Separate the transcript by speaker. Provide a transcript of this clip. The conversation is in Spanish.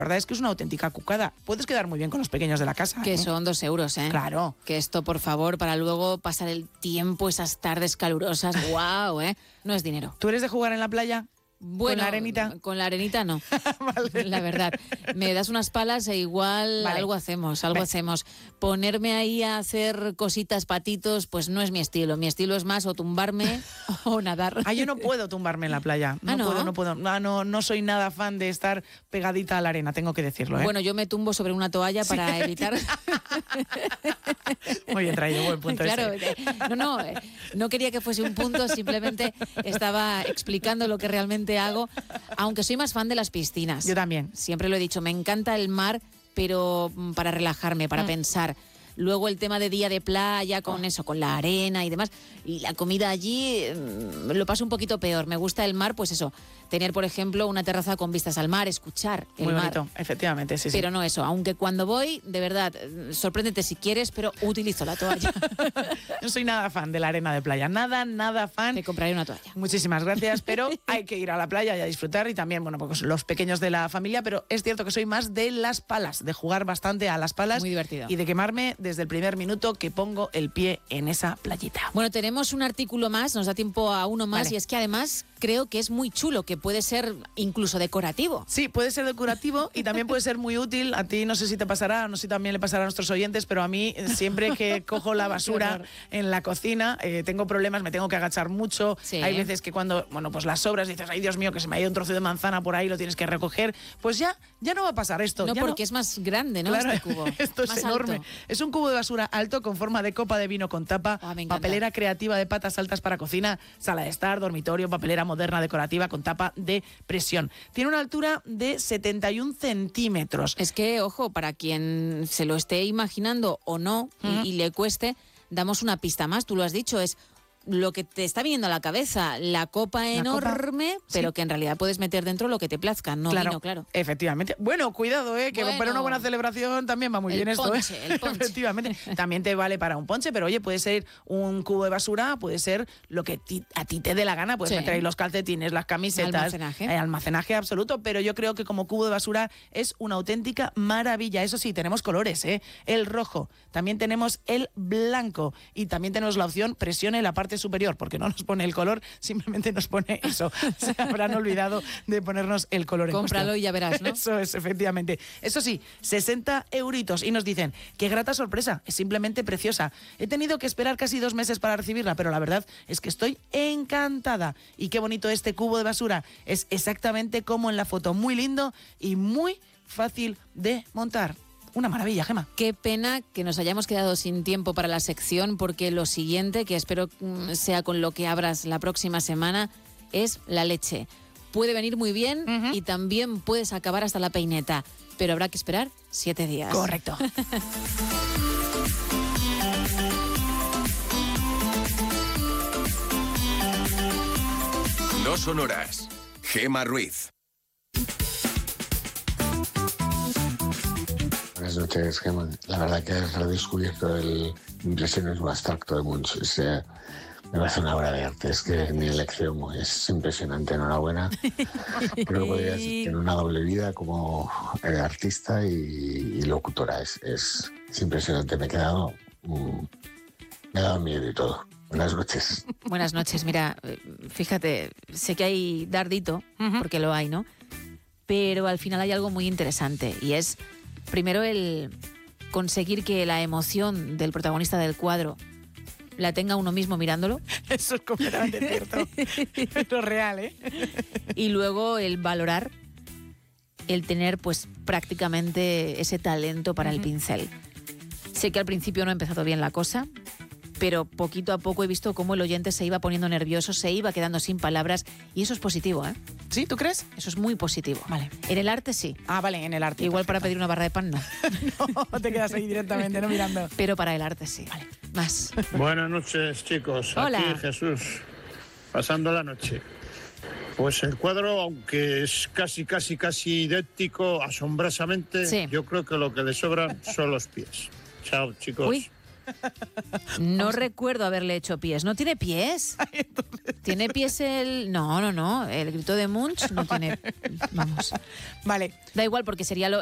Speaker 1: La verdad es que es una auténtica cucada. Puedes quedar muy bien con los pequeños de la casa.
Speaker 2: Que son 2 euros, ¿eh?
Speaker 1: Claro.
Speaker 2: Que esto, por favor, para luego pasar el tiempo, esas tardes calurosas, guau, ¿eh? No es dinero.
Speaker 1: ¿Tú eres de jugar en la playa?
Speaker 2: Bueno,
Speaker 1: ¿Con la arenita?
Speaker 2: Con la arenita no,
Speaker 1: Vale.
Speaker 2: la verdad. Me das unas palas e igual
Speaker 1: Vale.
Speaker 2: algo hacemos. Ponerme ahí a hacer cositas, patitos, pues no es mi estilo. Mi estilo es más o tumbarme o nadar.
Speaker 1: Yo no puedo tumbarme en la playa.
Speaker 2: ¿no?
Speaker 1: No puedo. No soy nada fan de estar pegadita a la arena, tengo que decirlo, ¿eh?
Speaker 2: Bueno, yo me tumbo sobre una toalla para evitar...
Speaker 1: Muy bien traído, buen punto
Speaker 2: Claro,
Speaker 1: ese.
Speaker 2: no quería que fuese un punto, simplemente estaba explicando lo que realmente hago, aunque soy más fan de las piscinas.
Speaker 1: Yo también.
Speaker 2: Siempre lo he dicho, me encanta el mar, pero para relajarme, para pensar. Luego el tema de día de playa, con eso, con la arena y demás. Y la comida allí lo paso un poquito peor. Me gusta el mar, pues eso, tener, por ejemplo, una terraza con vistas al mar, escuchar el
Speaker 1: Muy
Speaker 2: mar.
Speaker 1: bonito, efectivamente, sí.
Speaker 2: Pero no eso, aunque cuando voy, de verdad, sorpréndete si quieres, pero utilizo la toalla.
Speaker 1: No soy nada fan de la arena de playa, nada fan.
Speaker 2: Te compraré una toalla.
Speaker 1: Muchísimas gracias, pero hay que ir a la playa y a disfrutar y también, bueno, pues los pequeños de la familia, pero es cierto que soy más de las palas, de jugar bastante a las palas.
Speaker 2: Muy divertido.
Speaker 1: Y de quemarme desde el primer minuto que pongo el pie en esa playita.
Speaker 2: Bueno, tenemos un artículo más, nos da tiempo a uno más,
Speaker 1: Vale.
Speaker 2: y es que además creo que es muy chulo, que puede ser incluso decorativo.
Speaker 1: Sí, puede ser decorativo y también puede ser muy útil. A ti no sé si te pasará, no sé si también le pasará a nuestros oyentes, pero a mí siempre que cojo la basura en la cocina tengo problemas, me tengo que agachar mucho.
Speaker 2: Sí.
Speaker 1: Hay veces que cuando, pues las sobras dices, ay Dios mío, que se me ha ido un trozo de manzana por ahí, lo tienes que recoger. Pues ya no va a pasar esto.
Speaker 2: No,
Speaker 1: ya
Speaker 2: porque es más grande, ¿no?
Speaker 1: Claro,
Speaker 2: Este cubo.
Speaker 1: esto es
Speaker 2: Más
Speaker 1: enorme.
Speaker 2: alto.
Speaker 1: Es un cubo de basura alto con forma de copa de vino con tapa,
Speaker 2: Me encanta.
Speaker 1: papelera creativa de patas altas para cocina, sala de estar, dormitorio, papelera moderna decorativa con tapa de presión. Tiene una altura de 71 centímetros.
Speaker 2: Es que, ojo, para quien se lo esté imaginando o no y le cueste, damos una pista más, tú lo has dicho, es lo que te está viniendo a la cabeza, la copa enorme, pero
Speaker 1: sí.
Speaker 2: que en realidad puedes meter dentro lo que te plazca, no vino, claro.
Speaker 1: Efectivamente. Bueno, cuidado, que
Speaker 2: Bueno.
Speaker 1: para una buena celebración también va muy bien esto.
Speaker 2: El ponche.
Speaker 1: Efectivamente. También te vale para un ponche, pero oye, puede ser un cubo de basura, puede ser lo que a ti te dé la gana. Puedes
Speaker 2: Sí.
Speaker 1: meter ahí los calcetines, las camisetas. Almacenaje absoluto, pero yo creo que como cubo de basura es una auténtica maravilla. Eso sí, tenemos colores, el rojo, también tenemos el blanco y también tenemos la opción presione la parte superior, porque no nos pone el color, simplemente nos pone eso. Se habrán olvidado de ponernos el color en
Speaker 2: Cómpralo
Speaker 1: cuestión.
Speaker 2: y ya verás, ¿no?
Speaker 1: Eso es, efectivamente. Eso sí, 60 euritos y nos dicen, qué grata sorpresa, es simplemente preciosa. He tenido que esperar casi 2 meses para recibirla, pero la verdad es que estoy encantada. Y qué bonito este cubo de basura. Es exactamente como en la foto, muy lindo y muy fácil de montar. Una maravilla, Gemma.
Speaker 2: Qué pena que nos hayamos quedado sin tiempo para la sección, porque lo siguiente, que espero sea con lo que abras la próxima semana, es la leche. Puede venir muy bien y también puedes acabar hasta la peineta, pero habrá que esperar 7 días.
Speaker 1: Correcto.
Speaker 3: No sonoras. Gemma Ruiz.
Speaker 4: Buenas noches, Gemma. La verdad que has redescubierto el impresionismo abstracto de Munch. Me parece una obra de arte. Es que mi elección es impresionante. Enhorabuena. Creo que podrías tener una doble vida como artista y locutora. Es impresionante. Me he dado miedo y todo. Buenas noches.
Speaker 2: Buenas noches. Mira, fíjate, sé que hay dardito, porque lo hay, ¿no? Pero al final hay algo muy interesante y es, primero, el conseguir que la emoción del protagonista del cuadro la tenga uno mismo mirándolo.
Speaker 1: Eso es completamente cierto. Pero real,
Speaker 2: Y luego el valorar, el tener pues prácticamente ese talento para el pincel. Sé que al principio no ha empezado bien la cosa, pero poquito a poco he visto cómo el oyente se iba poniendo nervioso, se iba quedando sin palabras, y eso es positivo, ¿eh?
Speaker 1: ¿Sí? ¿Tú crees?
Speaker 2: Eso es muy positivo.
Speaker 1: Vale.
Speaker 2: En el arte sí.
Speaker 1: Vale, en el arte.
Speaker 2: Igual para pedir una barra de pan no.
Speaker 1: No, te quedas ahí directamente, no mirando.
Speaker 2: Pero para el arte sí. Vale. Más.
Speaker 5: Buenas noches, chicos.
Speaker 2: Hola.
Speaker 5: Aquí Jesús, pasando la noche. Pues el cuadro, aunque es casi idéntico, asombrosamente,
Speaker 2: Sí.
Speaker 5: yo creo que lo que le sobran son los pies. Chao, chicos.
Speaker 2: Uy, No recuerdo haberle hecho pies. ¿No tiene pies? ¿Tiene pies el...? No. El grito de Munch no tiene... Vamos.
Speaker 1: Vale.
Speaker 2: Da igual, porque sería